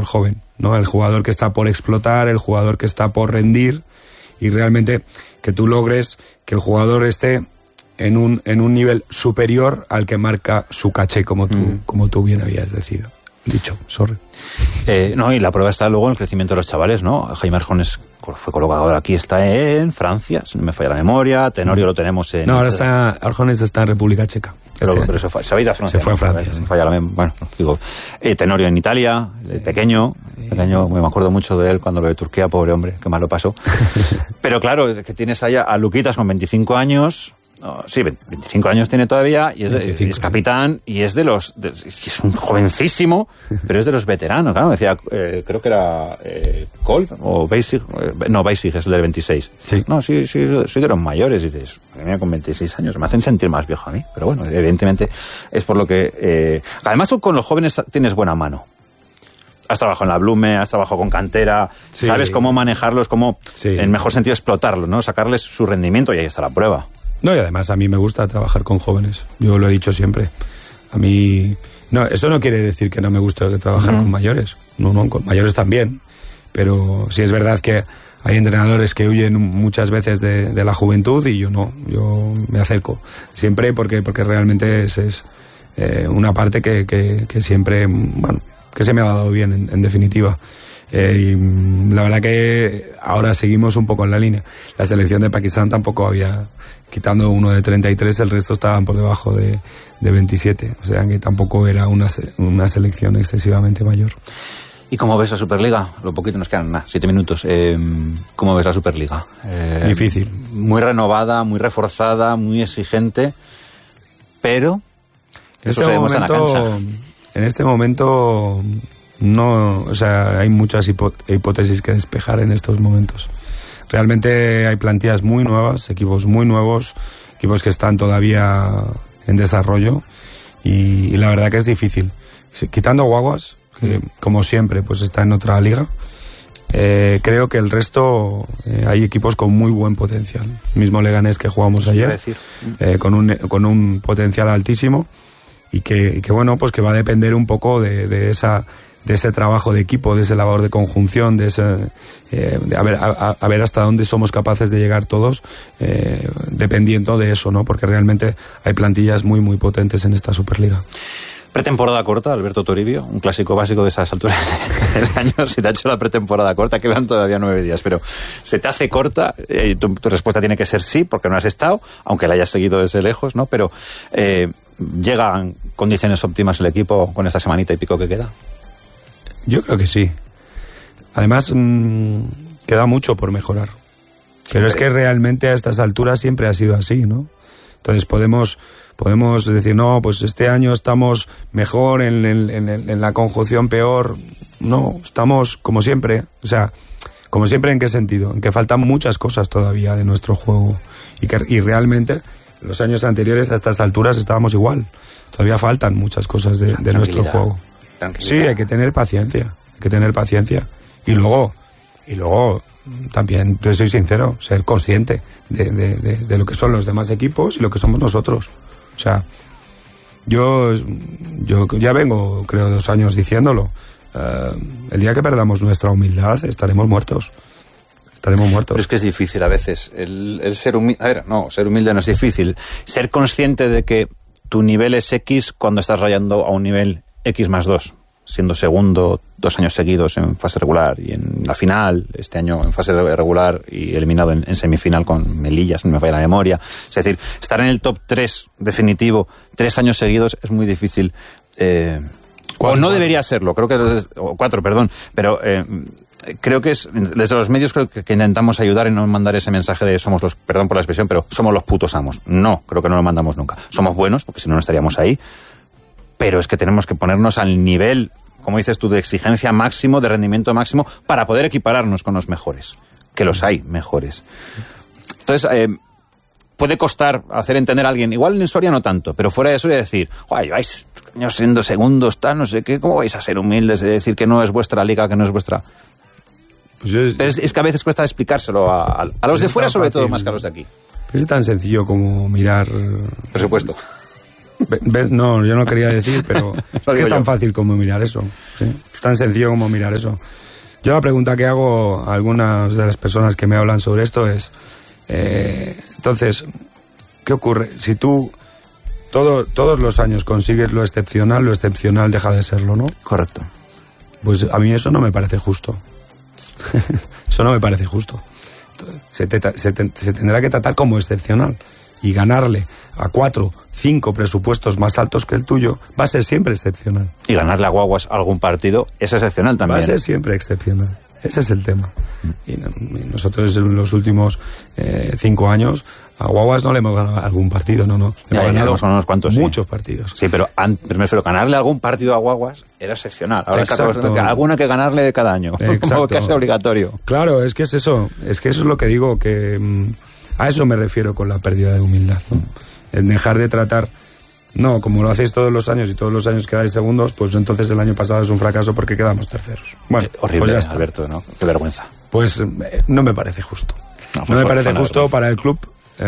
joven, ¿no? El jugador que está por explotar, el jugador que está por rendir, y realmente que tú logres que el jugador esté en un nivel superior al que marca su caché, como tú bien habías dicho, sorry. No, y la prueba está luego en el crecimiento de los chavales, ¿no? Jaime Arjones fue colocador, aquí está en Francia, si no me falla la memoria. Tenorio lo tenemos en... No, ahora Arjones está en República Checa. Pero se ha ido a Francia. Se fue a Francia, sí. Bueno, digo, Tenorio en Italia, pequeño, me acuerdo mucho de él cuando lo de Turquía, pobre hombre, que mal lo pasó. Pero claro, que tienes allá a Luquitas con 25 años... No, sí, 25 años tiene todavía y es capitán y es es un jovencísimo, pero es de los veteranos, claro. Decía, creo que era Colt o Basic, no, Basic es el del 26. Sí. No, sí, soy de los mayores, y dices, mira, con 26 años me hacen sentir más viejo a mí, pero bueno, evidentemente es por lo que... además tú con los jóvenes tienes buena mano. Has trabajado en la Blume, has trabajado con cantera, sí. Sabes cómo manejarlos, cómo, en mejor sentido, explotarlos, ¿no? Sacarles su rendimiento, y ahí está la prueba. No, y además a mí me gusta trabajar con jóvenes. Yo lo he dicho siempre. A mí... No, eso no quiere decir que no me guste trabajar con mayores. No, con mayores también. Pero sí es verdad que hay entrenadores que huyen muchas veces de la juventud, y yo no. Yo me acerco siempre porque realmente es una parte que siempre... Bueno, que se me ha dado bien, en definitiva. Y la verdad que ahora seguimos un poco en la línea. La selección de Pakistán tampoco había... Quitando uno de 33, el resto estaban por debajo de 27. O sea que tampoco era una selección excesivamente mayor. ¿Y cómo ves la Superliga? Lo poquito nos quedan, 7 minutos. ¿Cómo ves la Superliga? Difícil. Muy renovada, muy reforzada, muy exigente, pero eso se demuestra en la cancha. En este momento no, o sea, hay muchas hipótesis que despejar en estos momentos. Realmente hay plantillas muy nuevas, equipos muy nuevos, equipos que están todavía en desarrollo, y la verdad que es difícil. Quitando Guaguas, que como siempre pues está en otra liga, creo que el resto hay equipos con muy buen potencial. Mismo Leganés, que jugamos ayer, con un potencial altísimo, y que bueno, pues que va a depender un poco de ese trabajo de equipo, de ese labor de conjunción, de a ver hasta dónde somos capaces de llegar todos, dependiendo de eso, ¿no? Porque realmente hay plantillas muy muy potentes en esta Superliga. Pretemporada corta, Alberto Toribio, un clásico básico de esas alturas del año. Si te ha hecho la pretemporada corta, quedan todavía 9 días, pero se te hace corta, tu respuesta tiene que ser sí, porque no has estado, aunque la hayas seguido desde lejos, ¿no? Pero ¿llegan condiciones óptimas el equipo con esta semanita y pico que queda? Yo creo que sí. Además, queda mucho por mejorar. Pero es que realmente a estas alturas siempre ha sido así, ¿no? Entonces podemos decir, no, pues este año estamos mejor, en la conjunción peor. No, estamos como siempre. O sea, como siempre, ¿en qué sentido? En que faltan muchas cosas todavía de nuestro juego. Y realmente, los años anteriores a estas alturas estábamos igual. Todavía faltan muchas cosas de nuestro juego. Sí, hay que tener paciencia. Y luego, también, te soy sincero, ser consciente de lo que son los demás equipos y lo que somos nosotros. O sea, yo ya vengo, creo, 2 años diciéndolo. El día que perdamos nuestra humildad, estaremos muertos. Pero es que es difícil a veces. El ser humilde... A ver, no, ser humilde no es difícil. Ser consciente de que tu nivel es X cuando estás rayando a un nivel X+2. Siendo segundo 2 años seguidos en fase regular, y en la final, este año en fase regular y eliminado en semifinal con Melilla, si no me falla la memoria. Es decir, estar en el top 3 definitivo 3 años seguidos es muy difícil. O no debería serlo, creo que... O 4, perdón. Pero creo que es... Desde los medios creo que intentamos ayudar en no mandar ese mensaje de somos los... Perdón por la expresión, pero somos los putos amos. No, creo que no lo mandamos nunca. Somos buenos, porque si no, no estaríamos ahí. Pero es que tenemos que ponernos al nivel, como dices tú, de exigencia máximo, de rendimiento máximo, para poder equipararnos con los mejores, que los hay mejores. Entonces, puede costar hacer entender a alguien, igual en Soria no tanto, pero fuera de Soria decir, lleváis años siendo segundos, no sé qué, ¿cómo vais a ser humildes de decir que no es vuestra liga, que no es vuestra...? Pues pero es que a veces cuesta explicárselo a los de fuera, sobre todo, más que a los de aquí. Es tan sencillo como mirar... Presupuesto. No, yo no quería decir, pero es que es tan fácil como mirar eso. ¿Sí? Es tan sencillo como mirar eso. Yo la pregunta que hago a algunas de las personas que me hablan sobre esto es, entonces, ¿qué ocurre? Si tú todos los años consigues lo excepcional deja de serlo, ¿no? Correcto. Pues a mí eso no me parece justo. Eso no me parece justo. Se tendrá que tratar como excepcional. Y ganarle a 4, 5 presupuestos más altos que el tuyo va a ser siempre excepcional. Y ganarle a Guaguas algún partido es excepcional también. Va a ser siempre excepcional. Ese es el tema. Y nosotros en los últimos 5 años a Guaguas no le hemos ganado algún partido, no. Ya hemos ganado unos cuantos, muchos partidos. Sí, pero primero ganarle algún partido a Guaguas era excepcional. Ahora alguna que ganarle cada año. Como casi obligatorio. Claro, es que es eso. Es que eso es lo que digo, que a eso me refiero con la pérdida de humildad, ¿no? En dejar de tratar, no, como lo hacéis todos los años y todos los años quedáis segundos, pues entonces el año pasado es un fracaso porque quedamos terceros. Bueno, horrible, pues ya está. Alberto, ¿no? Qué vergüenza. Pues no me parece justo. No me parece justo para el club.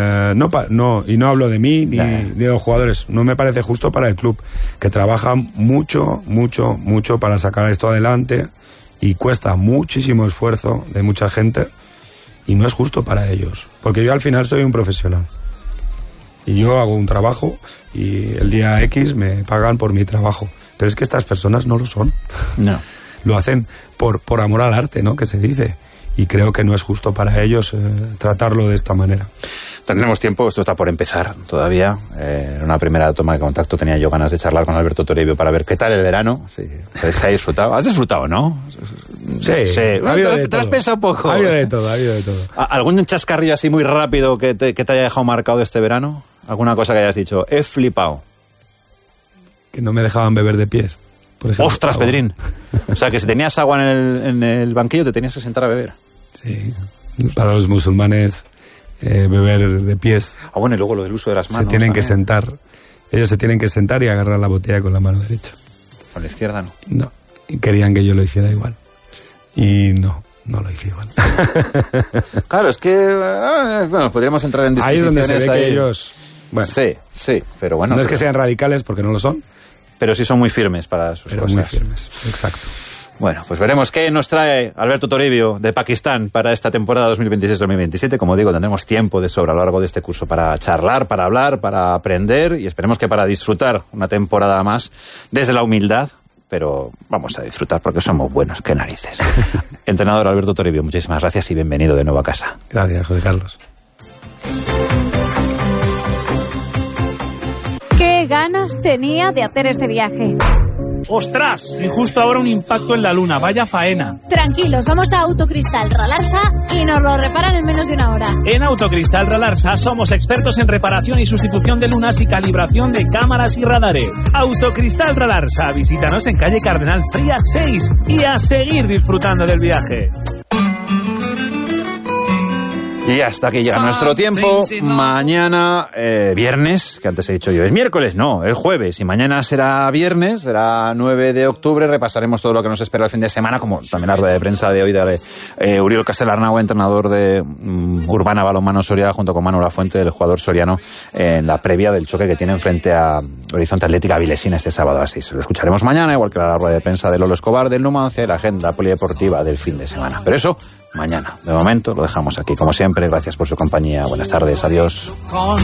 Y no hablo de mí ni de los jugadores. No me parece justo para el club, que trabaja mucho para sacar esto adelante y cuesta muchísimo esfuerzo de mucha gente. Y no es justo para ellos, porque yo al final soy un profesional y yo hago un trabajo y el día X me pagan por mi trabajo, pero es que estas personas no lo son. No. Lo hacen por amor al arte, ¿no? Que se dice, y creo que no es justo para ellos tratarlo de esta manera. Tendremos tiempo, esto está por empezar todavía. En una primera toma de contacto tenía yo ganas de charlar con Alberto Toribio para ver qué tal el verano. Sí, ¿se ha disfrutado? ¿Has disfrutado, no? Sí. ¿Te has pensado poco? Ha habido de todo. ¿Algún chascarrillo así muy rápido que te haya dejado marcado de este verano? ¿Alguna cosa que hayas dicho? He flipado. Que no me dejaban beber de pies, por ejemplo. ¡Ostras, Pedrín! O sea, que si tenías agua en el banquillo te tenías que sentar a beber. Sí, para los musulmanes beber de pies. Bueno, y luego lo del uso de las manos. Se tienen que sentar. Ellos se tienen que sentar y agarrar la botella con la mano derecha. Con la izquierda no. No, y querían que yo lo hiciera igual. Y no lo hice igual. Claro, es que podríamos entrar en discusiones. Ahí es donde se ve que ellos... Bueno, sí, pero bueno. No es que sean radicales, porque no lo son. Pero sí son muy firmes para sus cosas. Muy firmes, exacto. Bueno, pues veremos qué nos trae Alberto Toribio de Pakistán para esta temporada 2026-2027. Como digo, tendremos tiempo de sobra a lo largo de este curso para charlar, para hablar, para aprender y esperemos que para disfrutar una temporada más desde la humildad. Pero vamos a disfrutar porque somos buenos, qué narices. Entrenador Alberto Toribio, muchísimas gracias y bienvenido de nuevo a casa. Gracias, José Carlos. ¿Qué ganas tenía de hacer este viaje? ¡Ostras! Y justo ahora un impacto en la luna, vaya faena. Tranquilos, vamos a Autocristal Ralarsa y nos lo reparan en menos de una hora. En Autocristal Ralarsa somos expertos en reparación y sustitución de lunas y calibración de cámaras y radares. Autocristal Ralarsa, visítanos en calle Cardenal Frías 6 y a seguir disfrutando del viaje. Y hasta aquí llega nuestro tiempo. Mañana, viernes, que antes he dicho yo, es miércoles, no, es jueves. Y mañana será viernes, será 9 de octubre. Repasaremos todo lo que nos espera el fin de semana, como también la rueda de prensa de hoy de Uriol Castelarnau, entrenador de Urbana Balonmano Soria, junto con Manu Lafuente, el jugador soriano, en la previa del choque que tienen frente a Horizonte Atlética Vilesina este sábado. Así se lo escucharemos mañana, igual que la rueda de prensa de Lolo Escobar, del Numancia y la agenda polideportiva del fin de semana. Pero eso, mañana. De momento lo dejamos aquí. Como siempre, gracias por su compañía. Buenas tardes. Adiós.